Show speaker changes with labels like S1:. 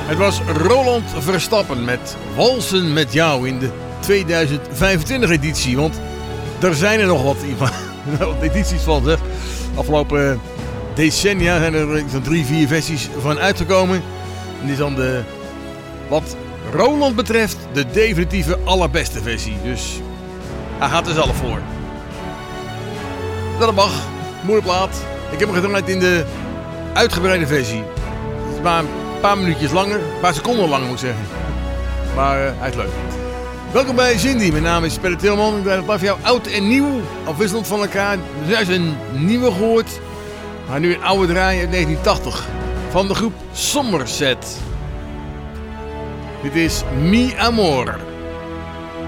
S1: Het was Roland Verstappen met Walsen met jou in de 2025 editie. Want er zijn er nog wat edities van, zeg. Afgelopen decennia zijn er zo'n 3-4 versies van uitgekomen. En dit is dan de, wat Roland betreft, de definitieve allerbeste versie. Dus hij gaat er zelf voor. Dat mag. Moederplaat. Ik heb hem gedraaid in de uitgebreide versie. Het is maar een paar minuutjes langer. Een paar seconden langer moet ik zeggen. Maar hij is leuk. Welkom bij Cindy. Mijn naam is Pelle Tilman. Ik draai het voor jou oud en nieuw. Afwisselend van elkaar. Er is een nieuwe gehoord. Maar nu een oude draai uit 1980. Van de groep Somerset. Dit is Mi Amor.